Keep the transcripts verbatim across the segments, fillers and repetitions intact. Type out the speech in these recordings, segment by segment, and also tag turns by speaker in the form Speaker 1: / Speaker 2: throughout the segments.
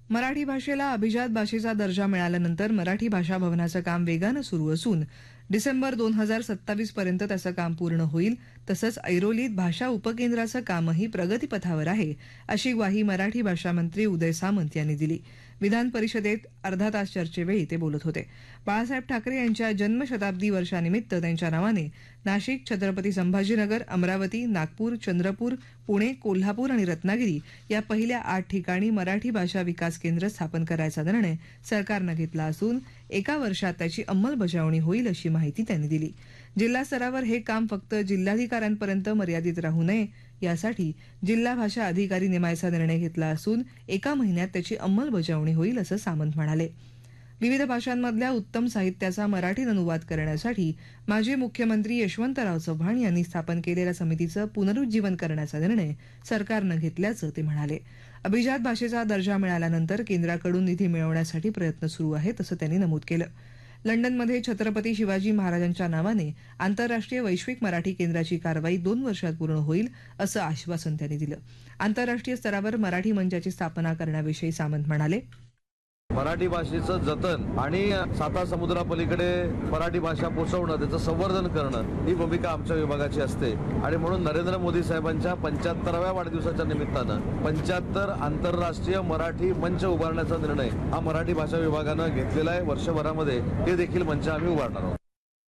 Speaker 1: मराठी भाषेला अभिजात भाषेचा दर्जा मिळाल्यानंतर मराठी भाषा भवनाचं काम वेगानं सुरू असून डिसेंबर दोन हजार सत्तावीस पर्यंत त्याचं काम पूर्ण होईल. तसंच ऐरोलीत भाषा उपकेंद्राचं कामही प्रगतीपथावर आहे, अशी ग्वाही मराठी भाषा मंत्री उदय सामंत यांनी दिली. विधान परिषदेत अर्धा तास चर्चेवेळी ते बोलत होते. बाळासाहेब ठाकरे यांच्या जन्मशताब्दी वर्षानिमित्त त्यांच्या नावाने नाशिक, छत्रपती संभाजीनगर, अमरावती, नागपूर, चंद्रपूर, पुणे, कोल्हापूर आणि रत्नागिरी या पहिल्या आठ ठिकाणी मराठी भाषा विकास केंद्र स्थापन करायचा निर्णय सरकारनं घेतला असून एका वर्षात त्याची अंमलबजावणी होईल, अशी माहिती त्यांनी दिली. जिल्हा स्तरावर हे काम फक्त जिल्हाधिकाऱ्यांपर्यंत मर्यादित राहू नये यासाठी जिल्हा भाषा अधिकारी नेमायचा निर्णय घेतला असून एका महिन्यात त्याची अंमलबजावणी होईल, असं सामंत म्हणाले. विविध भाषांमधल्या उत्तम साहित्याचा मराठीत अनुवाद करण्यासाठी माजी मुख्यमंत्री यशवंतराव चव्हाण यांनी स्थापन केलेल्या समितीचं पुनरुज्जीवन करण्याचा निर्णय सरकारनं घेतल्याचं ते म्हणाले. अभिजात भाषेचा दर्जा मिळाल्यानंतर केंद्राकडून निधी मिळवण्यासाठी प्रयत्न सुरू आहेत, असं त्यांनी नमूद केलं. लंडनमध्ये छत्रपती शिवाजी महाराजांच्या नावाने आंतरराष्ट्रीय वैश्विक मराठी केंद्राची कारवाई दोन वर्षात पूर्ण होईल, असं आश्वासन त्यांनी दिलं. आंतरराष्ट्रीय स्तरावर मराठी मंचाची स्थापना करण्याविषयी सामंत म्हणाले.
Speaker 2: मराठी भाषेचं जतन आणि साता समुद्रापलीकडे मराठी भाषा पोहोचवणं, त्याचं संवर्धन करणं ही भूमिका आमच्या विभागाची असते आणि म्हणून नरेंद्र मोदी साहेबांच्या पंच्याहत्तराव्या वाढदिवसाच्या निमित्तानं पंच्याहत्तर आंतरराष्ट्रीय मराठी मंच उभारण्याचा निर्णय हा मराठी भाषा विभागानं घेतलेला आहे. वर्षभरामध्ये ते देखील मंच आम्ही उभारणार आहोत.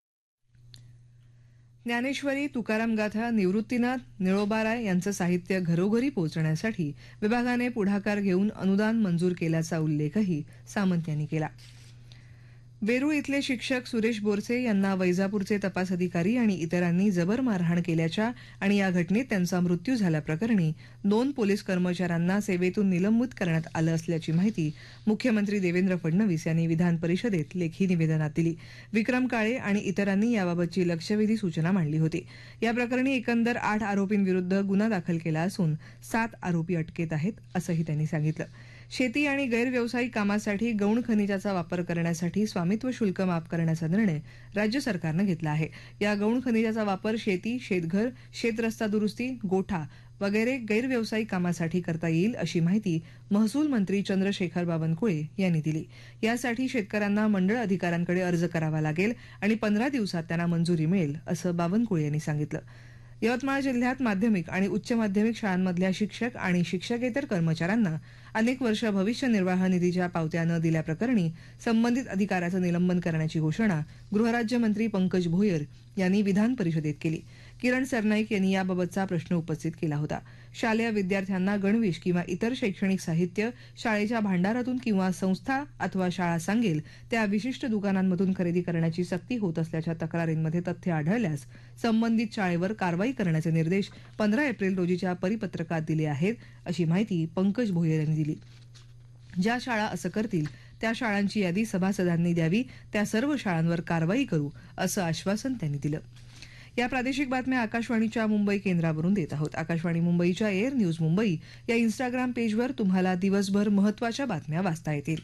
Speaker 1: ज्ञानेश्वरी, तुकाराम गाथा, निवृत्तीनाथ, निळोबाराय यांचं साहित्य घरोघरी पोहोचण्यासाठी विभागाने पुढाकार घेऊन अनुदान मंजूर केल्याचा उल्लेखही सामंत यांनी केला. वेरूळ इथले शिक्षक सुरेश बोरसे यांना वैजापूरचे तपास अधिकारी आणि इतरांनी जबर मारहाण केल्याच्या आणि या घटनेत त्यांचा मृत्यू झाल्याप्रकरणी दोन पोलीस कर्मचाऱ्यांना सेवेतून निलंबित करण्यात आलं असल्याची माहिती मुख्यमंत्री देवेंद्र फडणवीस यांनी विधान परिषदेत लेखी निवेदनात दिली. विक्रम काळे आणि इतरांनी याबाबतची लक्षवेधी सूचना मांडली होती. या प्रकरणी एकंदर आठ आरोपींविरुद्ध गुन्हा दाखल केला असून सात आरोपी अटकेत आहेत, असंही त्यांनी सांगितलं. शेती आणि गैरव्यवसायिक कामासाठी गौण खनिजाचा वापर करण्यासाठी स्वामित्व शुल्क माफ करण्याचा निर्णय राज्य सरकारनं घेतला आहे. या गौण खनिजाचा वापर शेती, शेतघर, शेतरस्ता दुरुस्ती, गोठा वगैरे गैरव्यवसायिक कामासाठी करता येईल, अशी माहिती महसूल मंत्री चंद्रशेखर बावनकुळे यांनी दिली. यासाठी शेतकऱ्यांना मंडळ अधिकाऱ्यांकडे अर्ज करावा लागेल आणि पंधरा दिवसात त्यांना मंजुरी मिळेल, असं बावनकुळे यांनी सांगितलं. यवतमाळ जिल्ह्यात माध्यमिक आणि उच्च माध्यमिक शाळांमधल्या शिक्षक आणि शिक्षकेतर कर्मचाऱ्यांना अनेक वर्ष भविष्य निर्वाह निधीच्या पावत्या न दिल्याप्रकरणी संबंधित अधिकाऱ्याचं निलंबन करण्याची घोषणा गृहराज्यमंत्री पंकज भोयर यांनी विधान परिषदेत केली. किरण सरनाईक यांनी याबाबतचा प्रश्न उपस्थित केला होता. शालेय विद्यार्थ्यांना गणवेश किंवा इतर शैक्षणिक साहित्य शाळेच्या भांडारातून किंवा संस्था अथवा शाळा सांगेल त्या विशिष्ट दुकानांमधून खरेदी करण्याची सक्ती होत असल्याच्या तक्रारींमध्ये तथ्य आढळल्यास संबंधित शाळेवर कारवाई करण्याचे निर्देश पंधरा एप्रिल रोजीच्या परिपत्रकात दिले आहेत, अशी माहिती पंकज भोयर यांनी दिली. ज्या शाळा असं करतील त्या शाळांची यादी सभासदांनी द्यावी, त्या सर्व शाळांवर कारवाई करू, असं आश्वासन त्यांनी दिलं. या प्रादेशिक बातम्या आकाशवाणीच्या मुंबई केंद्रावरून देत आहोत. आकाशवाणी मुंबईच्या एअर न्यूज मुंबई या इन्स्टाग्राम पेजवर तुम्हाला दिवसभर महत्त्वाच्या बातम्या वाचता येतील.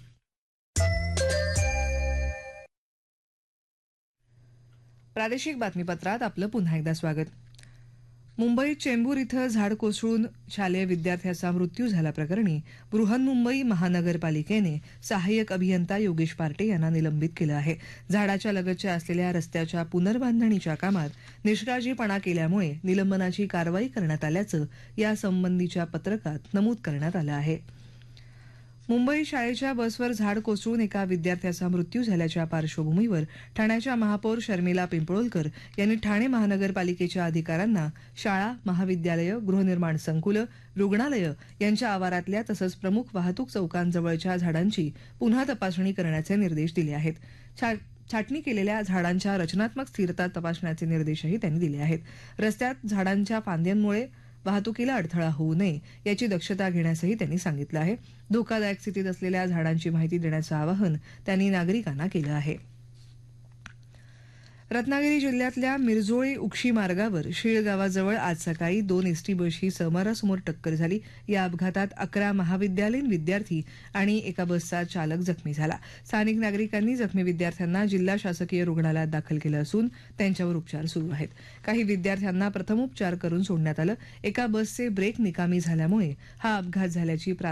Speaker 1: प्रादेशिक बातमीपत्रात आपलं पुन्हा एकदा स्वागत. मुंबईत चेंबूर इथं झाड कोसळून शालेय विद्यार्थ्याचा मृत्यू झाल्याप्रकरणी बृहन्मुंबई महानगरपालिकेने सहाय्यक अभियंता योगेश पार्टे यांना निलंबित केलं आहे. झाडाच्या लगतच्या असलेल्या रस्त्याच्या पुनर्बांधणीच्या कामात निष्काळजीपणा केल्यामुळे निलंबनाची कारवाई करण्यात आल्याचं यासंबंधीच्या पत्रकात नमूद करण्यात आलं आहे. मुंबई शाळेच्या बसवर झाड कोसळून एका विद्यार्थ्याचा मृत्यू झाल्याच्या पार्श्वभूमीवर ठाण्याच्या महापौर शर्मिला पिंपळोलकर यांनी ठाणे महानगरपालिकेच्या अधिकाऱ्यांना शाळा, महाविद्यालयं, गृहनिर्माण संकुलं, रुग्णालयं यांच्या आवारातल्या तसंच प्रमुख वाहतूक चौकांजवळच्या झाडांची पुन्हा तपासणी करण्याचे निर्देश दिले आहेत. छाटणी केलेल्या झाडांच्या रचनात्मक स्थिरता तपासण्याचे निर्देशही त्यांनी दिले आहेत. रस्त्यात झाडांच्या फांद्यांमुळे वाहतुकीला अडथळा होऊ नये याची दक्षता घेण्यासही त्यांनी सांगितलं आहे. धोकादायक स्थितीत असलेल्या झाडांची माहिती देण्याचं आवाहन त्यांनी नागरिकांना केलं आहे. रत्नागिरी जिल्ह्यातल्या मिरजोळी उक्षी मार्गावर शीळ गावाजवळ आज सकाळी दोन एसटी बसची समोरासमोर टक्कर झाली. या अपघातात अकरा महाविद्यालयीन विद्यार्थी आणि एका बसचा चालक जखमी झाला. स्थानिक नागरिकांनी जखमी विद्यार्थ्यांना जिल्हा शासकीय रुग्णालयात दाखल केलं असून त्यांच्यावर उपचार सुरू आहेत. काही विद्यार्थ्यांना प्रथमोपचार करून सोडण्यात आलं. एका बसचे ब्रेक निकामी झाल्यामुळे हा अपघात झाल्याची